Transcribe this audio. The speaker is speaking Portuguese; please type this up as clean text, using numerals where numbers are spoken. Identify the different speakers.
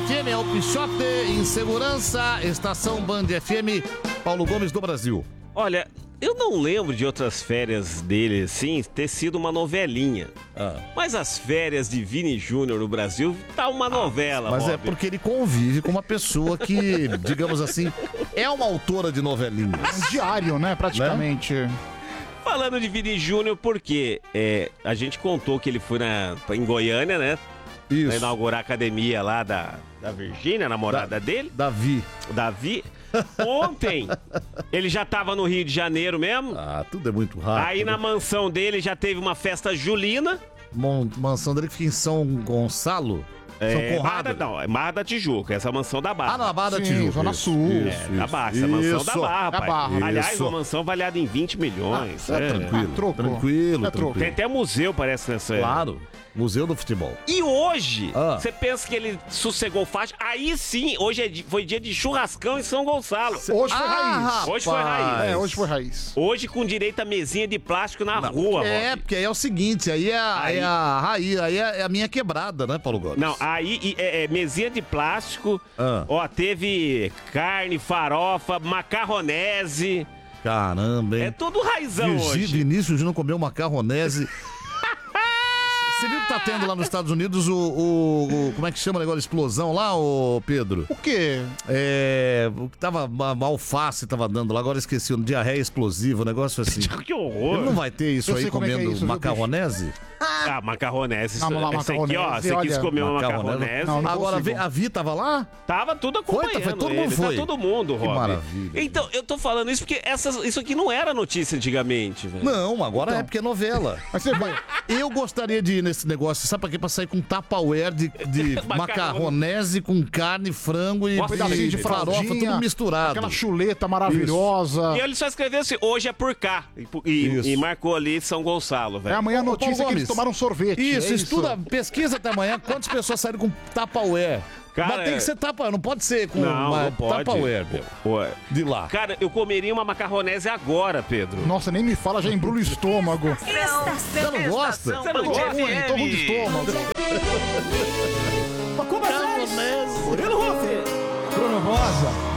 Speaker 1: FM, é o Pichote em Segurança, Estação Band FM, Paulo Gomes do Brasil.
Speaker 2: Olha, eu não lembro de outras férias dele, assim, ter sido uma novelinha. Mas as férias de Vini Júnior no Brasil tá uma novela,
Speaker 1: Mas
Speaker 2: Bob.
Speaker 1: é porque ele convive com uma pessoa que, digamos assim, é uma autora de novelinhas.
Speaker 3: Um diário, né, praticamente.
Speaker 2: Falando de Vini Júnior, porque a gente contou que ele foi em Goiânia, né?
Speaker 1: Isso.
Speaker 2: Pra inaugurar a academia lá da Virgínia, a namorada dele. Davi. Ontem, ele já tava no Rio de Janeiro mesmo.
Speaker 1: Tudo é muito rápido.
Speaker 2: Aí na mansão dele já teve uma festa julina.
Speaker 1: Mansão dele que fica em São Gonçalo? São Conrado?
Speaker 2: É Barra da Tijuca, essa mansão da Barra.
Speaker 1: Na Barra da Tijuca.
Speaker 3: Zona Sul.
Speaker 2: Da Barra, essa mansão da Barra, pai.
Speaker 3: Barra.
Speaker 2: Aliás, uma mansão avaliada em 20 milhões.
Speaker 1: Tranquilo, tranquilo.
Speaker 2: Tem até museu, parece, nessa.
Speaker 1: Claro, Museu do Futebol.
Speaker 2: E hoje, você pensa que ele sossegou faixa? Aí sim, hoje foi dia de churrascão em São Gonçalo.
Speaker 3: Hoje foi raiz.
Speaker 2: Hoje foi raiz.
Speaker 3: Hoje foi raiz.
Speaker 2: Hoje com direito a mesinha de plástico na rua,
Speaker 1: Porque aí é o seguinte, aí é a raiz, aí é a minha quebrada, né, Paulo Gomes?
Speaker 2: Não, aí mesinha de plástico, teve carne, farofa, macarronese.
Speaker 1: Caramba, hein?
Speaker 2: É tudo raizão hoje.
Speaker 1: Vinícius Júnior comeu macarronese. Você viu que tá tendo lá nos Estados Unidos como é que chama o negócio? Explosão lá, ô Pedro?
Speaker 3: O quê?
Speaker 1: O que tava, uma alface tava dando lá, agora esqueci, diarreia explosiva, um negócio assim.
Speaker 2: Que horror.
Speaker 1: Ele não vai ter isso aí comendo macarronese?
Speaker 2: Macarronese.
Speaker 3: Vamos lá,
Speaker 2: esse aqui, ó, você quis comer uma macarronese.
Speaker 3: Não
Speaker 1: Agora, a Vi tava lá?
Speaker 2: Tava tudo acompanhando.
Speaker 1: Foi, todo mundo foi.
Speaker 2: Tá todo mundo, Rob.
Speaker 1: Que maravilha.
Speaker 2: Então, eu tô falando isso porque isso aqui não era notícia antigamente, velho.
Speaker 1: Não, agora é porque é novela.
Speaker 3: Mas você vai...
Speaker 1: Eu gostaria de ir nesse negócio, sabe pra quê? Pra sair com Tupperware de macarronese com carne, frango e
Speaker 3: pedacinho de
Speaker 1: farofa,
Speaker 3: fraldinha,
Speaker 1: tudo misturado.
Speaker 3: Aquela chuleta maravilhosa.
Speaker 2: E ele só escreveu assim, hoje é por cá. E marcou ali São Gonçalo, velho.
Speaker 3: Amanhã a notícia é que eles tomaram sorvete.
Speaker 1: Isso, estuda, pesquisa até amanhã quantas pessoas saíram com Tupperware.
Speaker 2: Cara,
Speaker 1: mas tem que ser Tupperware, não pode ser com
Speaker 2: não pode.
Speaker 1: Tupperware, de lá.
Speaker 2: Cara, eu comeria uma macarronese agora, Pedro.
Speaker 3: Nossa, nem me fala, já embrulha o estômago.
Speaker 1: Você não gosta?
Speaker 2: Você não gosta?
Speaker 3: Tô ruim de estômago.
Speaker 4: Mas como assim? Murilo Rufo. Bruno Rosa.